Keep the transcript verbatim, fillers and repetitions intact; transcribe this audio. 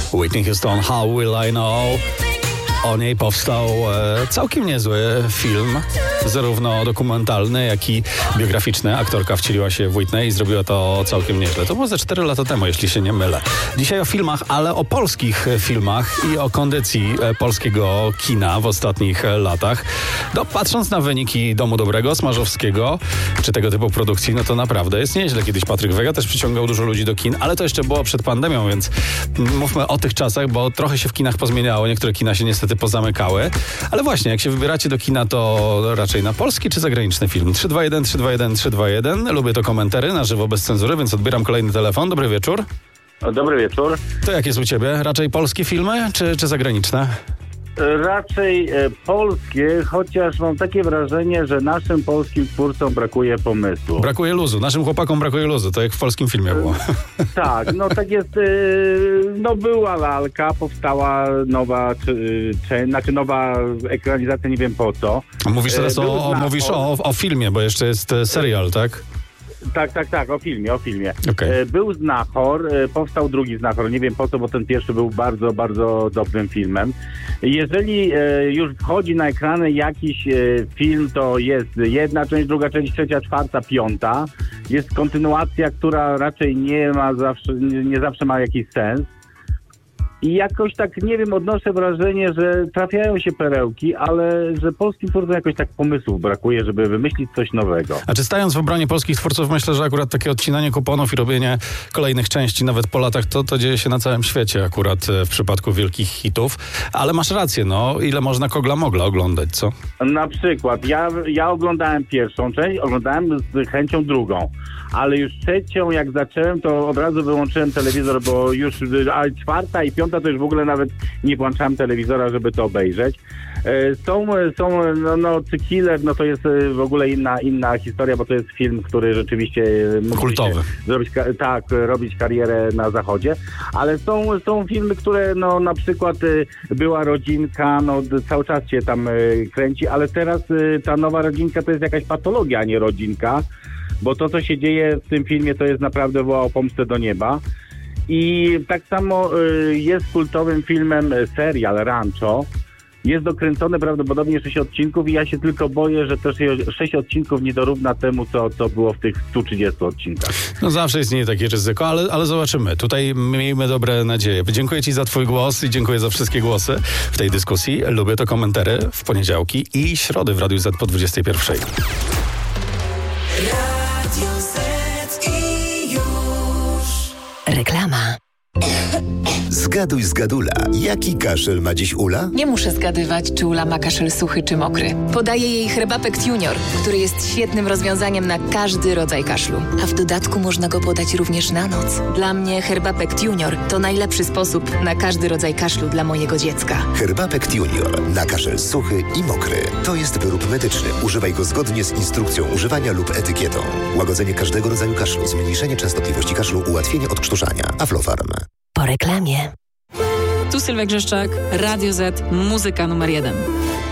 Whitney Houston, How Will I Know? O niej powstał e, całkiem niezły film, zarówno dokumentalny, jak i biograficzny. Aktorka wcieliła się w Whitney i zrobiła to całkiem nieźle. To było ze cztery lata temu, jeśli się nie mylę. Dzisiaj o filmach, ale o polskich filmach i o kondycji e, polskiego kina w ostatnich e, latach. No, patrząc na wyniki Domu Dobrego, Smarzowskiego, czy tego typu produkcji, no to naprawdę jest nieźle. Kiedyś Patryk Wega też przyciągał dużo ludzi do kin, ale to jeszcze było przed pandemią, więc mówmy o tych czasach, bo trochę się w kinach pozmieniało. Niektóre kina się niestety pozamykały. Ale właśnie, jak się wybieracie do kina, to raczej na polski czy zagraniczny film? trzy dwa jeden, trzy dwa jeden, trzy dwa jeden. Lubię to komentary na żywo, bez cenzury, więc odbieram kolejny telefon. Dobry wieczór. Dobry wieczór. To jak jest u ciebie? Raczej polskie filmy czy, czy zagraniczne? Raczej e, polskie, chociaż mam takie wrażenie, że naszym polskim twórcom brakuje pomysłu. Brakuje luzu. Naszym chłopakom brakuje luzu. To jak w polskim filmie było. Tak, no tak jest. E, no była lalka, powstała nowa, czy, czy, znaczy nowa ekranizacja, nie wiem po co. Mówisz teraz e, o, o, mówisz o, o filmie, bo jeszcze jest serial, tak? Tak, tak, tak, o filmie, o filmie. Okay. E, był Znachor, e, powstał drugi Znachor, nie wiem po co, bo ten pierwszy był bardzo, bardzo dobrym filmem. Jeżeli e, już wchodzi na ekrany jakiś e, film, to jest jedna część, druga część, trzecia, czwarta, piąta. Jest kontynuacja, która raczej nie ma zawsze, nie, nie zawsze ma jakiś sens. I jakoś tak, nie wiem, odnoszę wrażenie, że trafiają się perełki, ale że polskim twórcom jakoś tak pomysłów brakuje, żeby wymyślić coś nowego. A czy stając w obronie polskich twórców, myślę, że akurat takie odcinanie kuponów i robienie kolejnych części, nawet po latach, to, to dzieje się na całym świecie akurat w przypadku wielkich hitów. Ale masz rację, no, ile można Kogla Mogla oglądać, co? Na przykład, ja, ja oglądałem pierwszą część, oglądałem z chęcią drugą, ale już trzecią, jak zacząłem, to od razu wyłączyłem telewizor, bo już a czwarta i piąta to już w ogóle nawet nie włączałem telewizora, żeby to obejrzeć. Są, są no, no Killer, no to jest w ogóle inna, inna historia, bo to jest film, który rzeczywiście kultowy. Zrobić, tak, robić karierę na zachodzie, ale są, są filmy, które no na przykład Była rodzinka, no cały czas się tam kręci, ale teraz ta nowa rodzinka to jest jakaś patologia, a nie rodzinka, bo to, co się dzieje w tym filmie, to jest naprawdę woła o pomstę do nieba. I tak samo y, jest kultowym filmem serial Rancho. Jest dokręcone prawdopodobnie sześć odcinków i ja się tylko boję, że te sześć odcinków nie dorówna temu, co, co było w tych stu trzydziestu odcinkach. No zawsze istnieje takie ryzyko, ale, ale zobaczymy. Tutaj miejmy dobre nadzieje. Dziękuję Ci za Twój głos i dziękuję za wszystkie głosy w tej dyskusji. Lubię to komentary w poniedziałki i środy w Radiu Z po dwudziestej pierwszej. Reklama. Zgaduj z Gadula. Jaki kaszel ma dziś Ula? Nie muszę zgadywać, czy Ula ma kaszel suchy czy mokry. Podaję jej Herbapekt Junior, który jest świetnym rozwiązaniem na każdy rodzaj kaszlu. A w dodatku można go podać również na noc. Dla mnie Herbapekt Junior to najlepszy sposób na każdy rodzaj kaszlu dla mojego dziecka. Herbapekt Junior na kaszel suchy i mokry. To jest wyrób medyczny. Używaj go zgodnie z instrukcją używania lub etykietą. Łagodzenie każdego rodzaju kaszlu, zmniejszenie częstotliwości kaszlu, ułatwienie odkrztuszania. Aflofarm. Po reklamie. Tu Sylwia Grzeszczak, Radio Z, muzyka numer jeden.